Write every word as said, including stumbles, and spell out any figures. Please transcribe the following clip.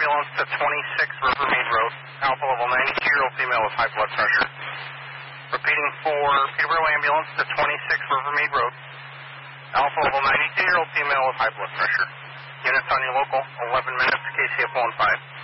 ambulance to twenty-six Rivermead Road. Alpha level ninety-two-year-old female with high blood pressure. Repeating for Peterborough ambulance to twenty-six Rivermead Road. Alpha level ninety-two-year-old female with high blood pressure. Units on your local, eleven minutes, K C F one five.